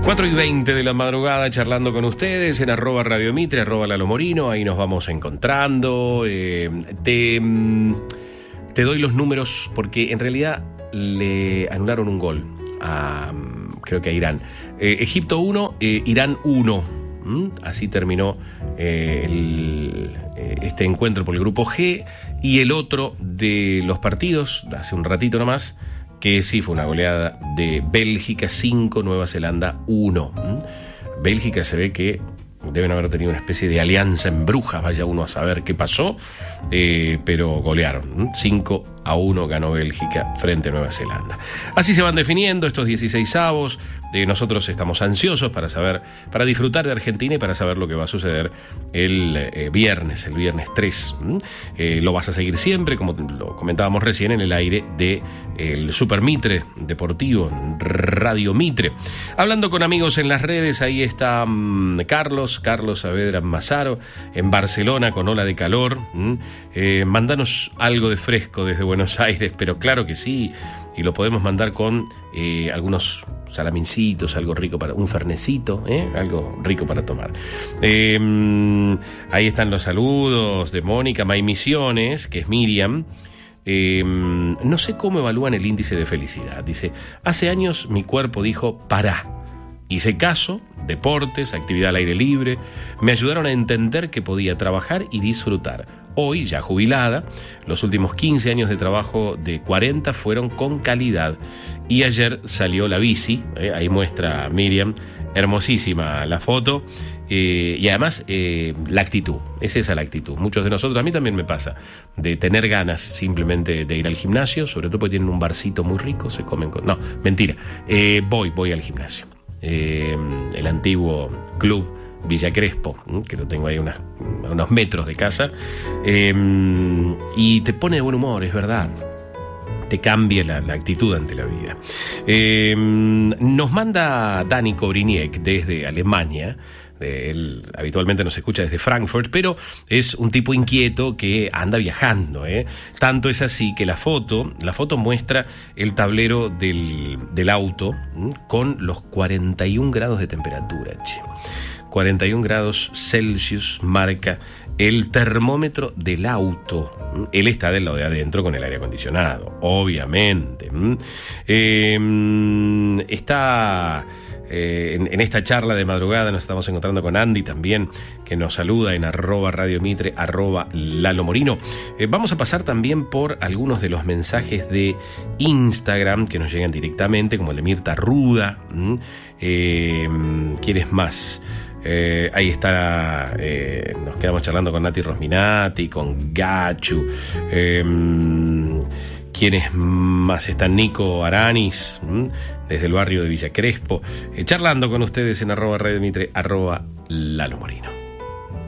4:20 de la madrugada, charlando con ustedes en @Radio Mitre, @Lalo Morino. Ahí nos vamos encontrando. Te doy los números porque en realidad le anularon un gol a, creo que a Irán. Egipto 1, Irán 1. Así terminó este encuentro por el grupo G. Y el otro de los partidos, hace un ratito nomás, que sí fue una goleada de Bélgica 5, Nueva Zelanda 1. Bélgica se ve que deben haber tenido una especie de alianza en brujas, vaya uno a saber qué pasó, pero golearon. 5-1 ganó Bélgica frente a Nueva Zelanda. Así se van definiendo estos 16avos. Nosotros estamos ansiosos para disfrutar de Argentina y para saber lo que va a suceder el viernes 3. Lo vas a seguir siempre, como lo comentábamos recién, en el aire de el Super Mitre Deportivo, Radio Mitre. Hablando con amigos en las redes, ahí está Carlos Saavedra Mazaro, en Barcelona con ola de calor. Mandanos algo de fresco desde Buenos Aires, pero claro que sí, y lo podemos mandar con algunos salamincitos, algo rico para un fernecito, algo rico para tomar. Ahí están los saludos de Mónica May Misiones, que es Miriam. No sé cómo evalúan el índice de felicidad. Dice: hace años mi cuerpo dijo pará. Hice caso, deportes, actividad al aire libre, me ayudaron a entender que podía trabajar y disfrutar. Hoy, ya jubilada, los últimos 15 años de trabajo de 40 fueron con calidad. Y ayer salió la bici, ahí muestra Miriam, hermosísima la foto. Y además la actitud, es esa la actitud. Muchos de nosotros, a mí también me pasa, de tener ganas simplemente de ir al gimnasio, sobre todo porque tienen un barcito muy rico, se comen con... No, mentira, voy al gimnasio. El antiguo club Villa Crespo, que lo tengo ahí a unos metros de casa, y te pone de buen humor, es verdad. Te cambia la actitud ante la vida. Nos manda Dani Kobriniek desde Alemania. Él habitualmente nos escucha desde Frankfurt, pero es un tipo inquieto que anda viajando. Tanto es así que la foto muestra el tablero del auto con los 41 grados de temperatura. 41 grados Celsius marca el termómetro del auto. Él está del lado de adentro con el aire acondicionado, obviamente. Está... En esta charla de madrugada nos estamos encontrando con Andy también, que nos saluda en @Radio Mitre, @Lalo Morino. Vamos a pasar también por algunos de los mensajes de Instagram que nos llegan directamente, como el de Mirta Ruda. ¿Quién es más? Ahí está, nos quedamos charlando con Nati Rosminati, con Gachu. ¿Quiénes más están? Nico Aranis, desde el barrio de Villa Crespo, charlando con ustedes en @Radio Mitre, @Lalo Morino.